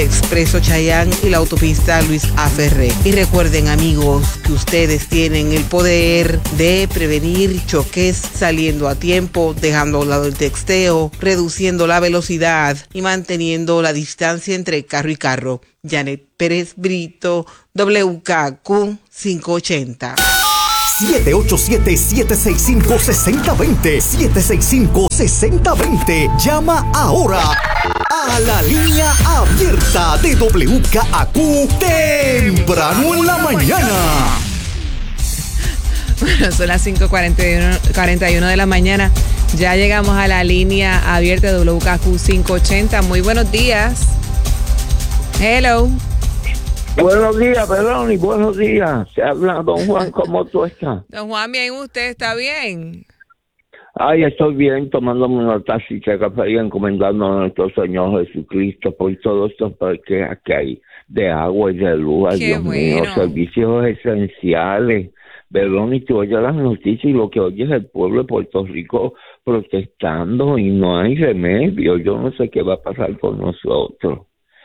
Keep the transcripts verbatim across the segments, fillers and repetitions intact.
Expreso Chayán y la autopista Luis A. Ferré. Y recuerden, amigos, que ustedes tienen el poder de prevenir choques saliendo a tiempo, dejando a un lado el texteo, reduciendo la velocidad y manteniendo la distancia entre carro y carro. Janet Pérez Brito, W K Q quinientos ochenta. siete ocho siete, siete seis cinco, seis cero dos cero. siete seis cinco, seis cero dos cero. Llama ahora a la línea abierta de W K Q temprano en la mañana. Bueno, son las cinco cuarenta y uno de la mañana. Ya llegamos a la línea abierta de W K Q quinientos ochenta. Muy buenos días. Hello. Buenos días, perdón, y buenos días. Se habla don Juan, ¿cómo tú estás? Don Juan, bien, ¿usted está bien? Ay, estoy bien, tomándome una tacita de café y encomendando a nuestro Señor Jesucristo por todos estos parques que hay de agua y de luz. Ay, Qué Dios bueno. mío, servicios esenciales. Perdón, y tú oyes las noticias y lo que oyes es el pueblo de Puerto Rico protestando y no hay remedio. Yo no sé qué va a pasar con nosotros.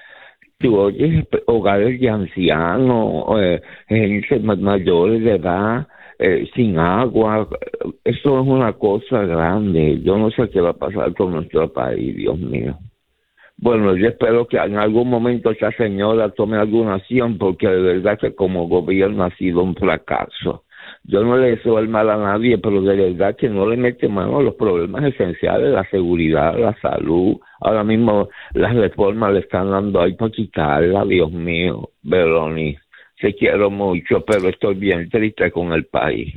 Tú oyes hogares de ancianos, eh, gente mayores de edad, eh, sin agua. Eso es una cosa grande. Yo no sé qué va a pasar con nuestro país, Dios mío. Bueno, yo espero que en algún momento esa señora tome alguna acción, porque de verdad que como gobierno ha sido un fracaso. Yo no le deseo el mal a nadie, pero de verdad que no le mete mano a los problemas esenciales, la seguridad, la salud. Ahora mismo las reformas le están dando ahí para quitarla, Dios mío. Veroni, te quiero mucho, pero estoy bien triste con el país.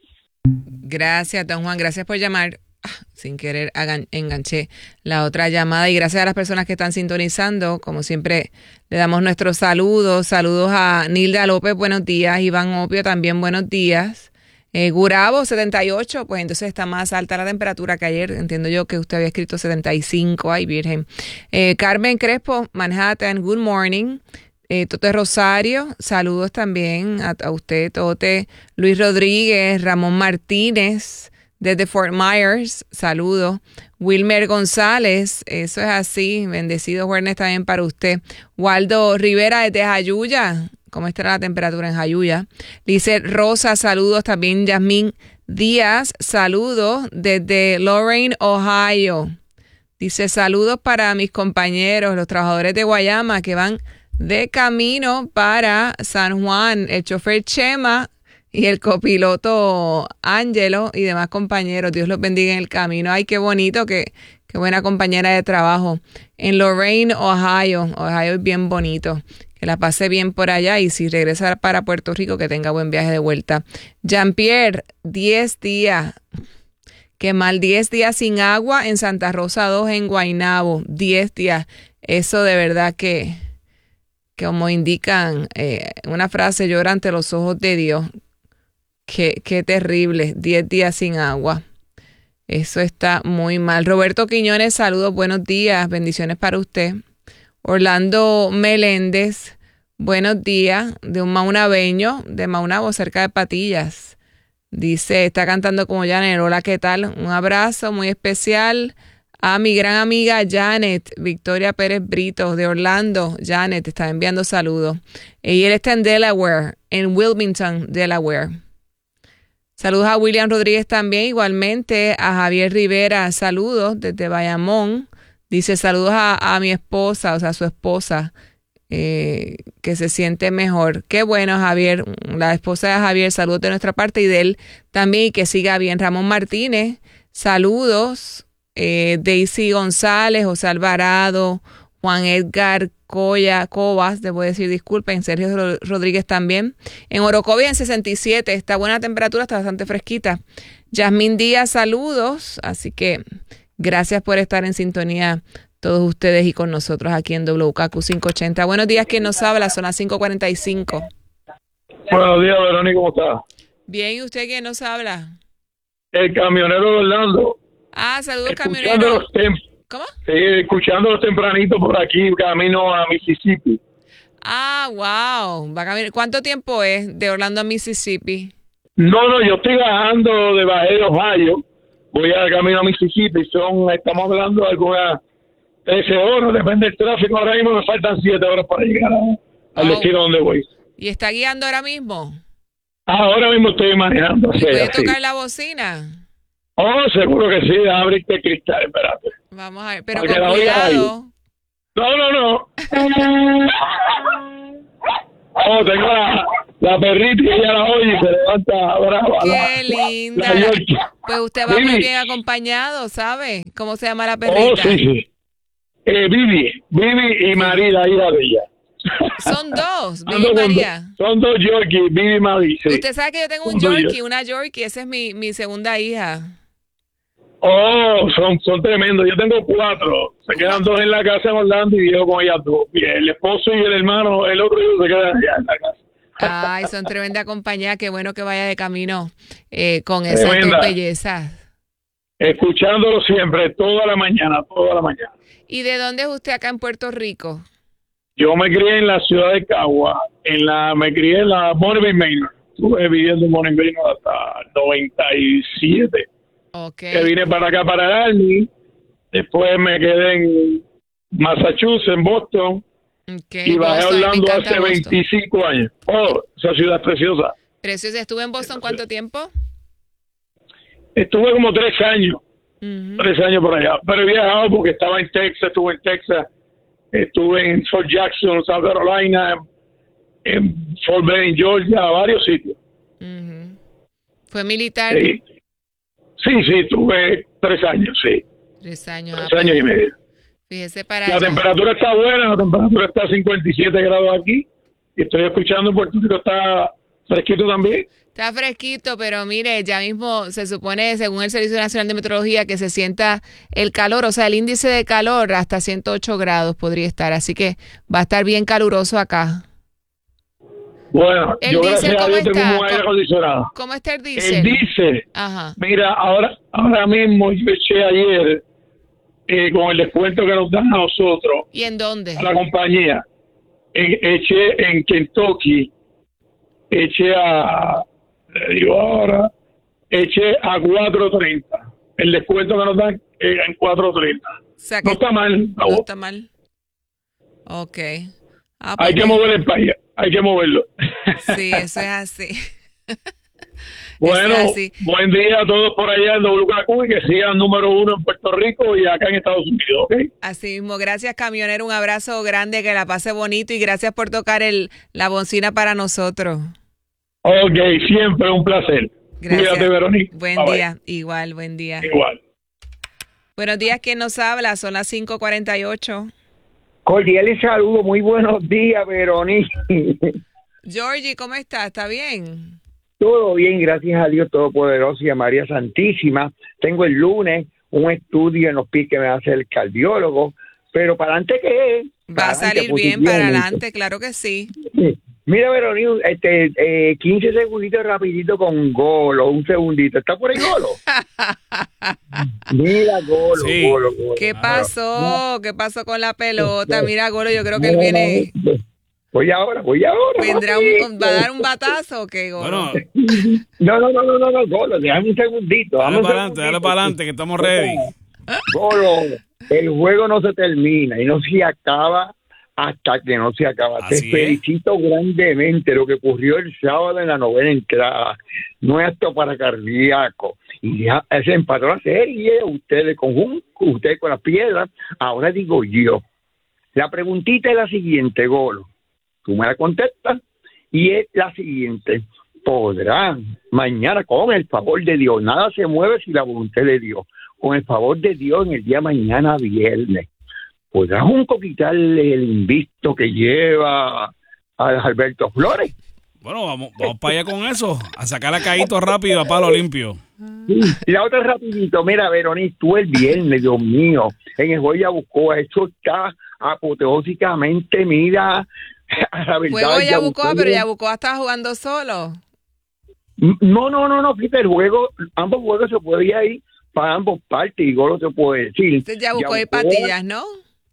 Gracias, don Juan, gracias por llamar. Ah, sin querer hagan, enganché la otra llamada y gracias a las personas que están sintonizando. Como siempre, le damos nuestros saludos. Saludos a Nilda López, buenos días. Iván Opio, también buenos días. Eh, Gurabo, setenta y ocho, pues entonces está más alta la temperatura que ayer. Entiendo yo que usted había escrito setenta y cinco. Ay, virgen. Eh, Carmen Crespo, Manhattan, good morning. Eh, Tote Rosario, saludos también a, a usted, Tote. Luis Rodríguez, Ramón Martínez, desde Fort Myers, saludos. Wilmer González, eso es así, bendecido jueves también para usted. Waldo Rivera desde Jayuya, ¿cómo estará la temperatura en Jayuya? Lizeth Rosa, saludos también. Yasmín Díaz, saludos desde Lorraine, Ohio. Dice, saludos para mis compañeros, los trabajadores de Guayama que van de camino para San Juan, el chofer Chema y el copiloto Ángelo y demás compañeros. Dios los bendiga en el camino. Ay, qué bonito, qué, qué buena compañera de trabajo. En Lorraine, Ohio. Ohio es bien bonito. Que la pase bien por allá y si regresa para Puerto Rico, que tenga buen viaje de vuelta. Jean-Pierre, diez días. Qué mal, diez días sin agua en Santa Rosa dos, en Guaynabo. diez días. Eso de verdad que, que como indican eh, una frase, llora ante los ojos de Dios. Qué, qué terrible, diez días sin agua. Eso está muy mal. Roberto Quiñones, saludos, buenos días, bendiciones para usted. Orlando Meléndez, buenos días, de un maunabeño, de Maunabo, cerca de Patillas. Dice, está cantando como Janet. Hola, ¿qué tal? Un abrazo muy especial a mi gran amiga Janet, Victoria Pérez Brito, de Orlando. Janet, está enviando saludos. Y él está en Delaware, en Wilmington, Delaware. Saludos a William Rodríguez también, igualmente a Javier Rivera, saludos desde Bayamón. Dice, saludos a, a mi esposa, o sea, a su esposa, eh, que se siente mejor. Qué bueno, Javier, la esposa de Javier, saludos de nuestra parte y de él también, y que siga bien. Ramón Martínez, saludos. Eh, Daisy González, José Alvarado, Juan Edgar Coya, Cobas, debo decir disculpen, Sergio Rodríguez también. En Orocovis en sesenta y siete, está buena temperatura, está bastante fresquita. Yasmín Díaz, saludos. Así que gracias por estar en sintonía todos ustedes y con nosotros aquí en W K Q quinientos ochenta. Buenos días, ¿quién nos habla? Son las cinco cuarenta y cinco. Buenos días, Verónica, ¿cómo está? Bien, ¿y usted quién nos habla? El camionero de Orlando. Ah, saludos, camionero. Tem- ¿Cómo? Sí, escuchándolos tempranito por aquí, camino a Mississippi. Ah, wow. Va a caminar. ¿Cuánto tiempo es de Orlando a Mississippi? No, no, yo estoy bajando de Bajé, Ohio. Voy a camino a Mississippi. Son, estamos hablando de algunas trece horas, depende del tráfico. Ahora mismo me faltan siete horas para llegar a, al oh. destino donde voy. ¿Y está guiando ahora mismo? Ah, ahora mismo estoy manejando. ¿Puede así. tocar la bocina? Oh, seguro que sí, abrirte el cristal, espérate. Vamos a ver, pero Para con que la oigas ahí. cuidado. No, no, no. Oh, tengo la, la perrita y ella la oye y se levanta brava. Qué la, linda. La Yorkie. Pues usted va Vivi. muy bien acompañado, ¿sabe? ¿Cómo se llama la Oh, perrita? sí, sí. Eh, Vivi, Vivi y María, la hija de ella. Son dos, Vivi Ando y con María. dos- Son dos Yorkie, Vivi y María. Sí. Usted sabe que yo tengo un Son dos Yorkie, una Yorkie, esa es mi, mi segunda hija. Oh, son, son tremendos. Yo tengo cuatro. Se quedan dos en la casa en Orlando y yo con ellas dos. Y el esposo y el hermano, el otro hijo se quedan allá en la casa. Ay, son tremenda compañía, qué bueno que vaya de camino eh, con esas Tremenda. dos bellezas. Escuchándolo siempre, toda la mañana, toda la mañana. ¿Y de dónde es usted acá en Puerto Rico? Yo me crié en la ciudad de Cagua, en la, me crié en la Bonneville Manor. Estuve viviendo en Bonneville Manor hasta el noventa y siete. Okay. Que vine para acá, para el Army. Después me quedé en Massachusetts, en Boston. Okay, y bajé a Boston, me Orlando encanta hace Boston. veinticinco años. Oh, esa ciudad es preciosa. Preciosa. ¿Estuve en Boston cuánto tiempo? Estuve como tres años. Uh-huh. Tres años por allá. Pero he viajado porque estaba en Texas, estuve en Texas. Estuve en Fort Jackson, South Carolina, en Fort Benning, Georgia, varios sitios. Uh-huh. ¿Fue militar? Sí, sí, sí, tuve tres años, sí. Tres años. Tres ah, años y medio. Fíjese para La allá. temperatura está buena, la temperatura está a cincuenta y siete grados aquí. Y estoy escuchando en Puerto Rico, está fresquito también. Está fresquito, pero mire, ya mismo se supone, según el Servicio Nacional de Meteorología, que se sienta el calor, o sea, el índice de calor hasta ciento ocho grados podría estar, así que va a estar bien caluroso acá. Bueno, El yo diésel, gracias a ¿cómo Dios tengo está? un aire ¿Cómo- acondicionado. ¿Cómo está el El diésel? diésel, Ajá. mira, ahora, ahora mismo yo eché ayer eh, con el descuento que nos dan a nosotros, ¿Y en dónde? a la compañía, en, eché en Kentucky, eché a, le digo ahora, eché a cuatro treinta. El descuento que nos dan eh, en cuatro treinta. O sea, que No está mal. no está mal. Ok. Ah, pues Hay que bien. mover el país, hay que moverlo. Sí, eso es así. Bueno, Eso es así. buen día a todos por allá en W K Q y que sigan número uno en Puerto Rico y acá en Estados Unidos, ¿ok? Así mismo, gracias camionero, un abrazo grande, que la pase bonito y gracias por tocar el la bocina para nosotros. Ok, siempre un placer. Gracias. Cuídate, Verónica. Buen Bye, bye. día, igual, buen día. Igual. Buenos días, ¿quién nos habla? Son las cinco cuarenta y ocho. Cordiales saludos, muy buenos días, Verónica. Georgie, ¿cómo está? ¿Está bien? Todo bien, gracias a Dios Todopoderoso y a María Santísima. Tengo el lunes un estudio en los pies que me hace el cardiólogo, pero para adelante que Va a salir bien para adelante, claro que sí. Mira, Verónica, este, eh, quince segunditos rapidito con Golo, un segundito. ¿Está por ahí Golo? Mira, Golo, Sí. Golo, Golo. ¿Qué pasó? ¿Qué pasó con la pelota? Mira, Golo, yo creo que él No, viene, Voy ahora, voy ahora. vendrá un, va a dar un batazo, ¿o qué, Golo? Bueno, No, no, no, no, no, no, Golo, déjame un segundito. dale dame un para adelante, dale segundito. para adelante, que estamos ready. Golo, el juego no se termina y no se acaba hasta que no se acaba. Así Te es. felicito grandemente lo que ocurrió el sábado en la novena entrada. No es apto para cardíaco. Y ya se empató la serie, ustedes con un, ustedes con las piedras. Ahora digo yo, la preguntita es la siguiente, Golo. Tú me la contestas y es la siguiente. Podrán mañana, con el favor de Dios, nada se mueve sin la voluntad de Dios, con el favor de Dios en el día de mañana viernes, ¿podrás un poco quitarle el invicto que lleva a Alberto Flores? Bueno, vamos, vamos para allá con eso, a sacar a Caíto rápido a palo limpio. Y la otra rapidito, mira, Verónica, tú el viernes, Dios mío, en el juego de Yabucoa, esto está apoteósicamente, mira, a la verdad. Juego Yabucoa, Yabucoa- pero Yabucoa estaba jugando solo. No, no, no, no, fíjate, el juego, ambos juegos se podía ir para ambos partes y Golo se puede decir. Este es Yabucoa y Yabucoa- Patillas, ¿no?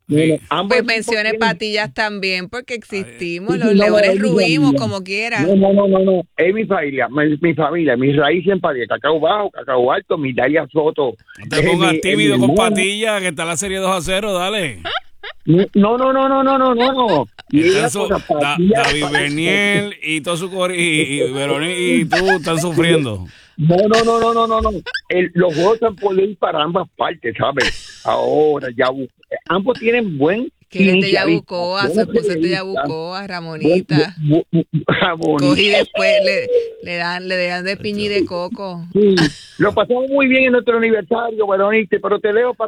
Bueno, ambos Pues equipos mencione tienen- Patillas también, porque existimos, Sí, los sí, no, leones no, es mi ruimos familia. como quiera. No, no, no, no, no. Es mi familia, mi, mi familia, mis raíces en Padilla, Cacao Bajo, Cacao Alto, mi Dalia Soto. No te es pongas mi- es tímido mi con hermano. Patilla, que está la serie dos a cero, dale. No, no, no, no, no, no, no, no. Y Están ella, su- pues, Da- Patilla- David Berniel y todo su cori y, y Verónica y tú están sufriendo. No, no, no, no, no, no, no. El- los juegos se pueden ir para ambas partes, ¿sabes? Ahora, ya ambos tienen buen Que este ya inicialista, buscó, a su buenos esposa este ya periodistas, buscó, a buen- Ramonita. bu- bu- bu- Coge y bonita. después le, le dan le dan de piña y de coco. Sí, lo pasamos muy bien en nuestro aniversario, Verónica, pero te leo para